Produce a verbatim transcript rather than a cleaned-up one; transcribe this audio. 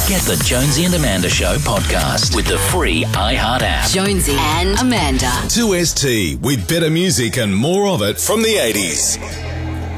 Get the Jonesy and Amanda Show podcast with the free iHeart app. Jonesy and Amanda. two S T with better music and more of it from the eighties.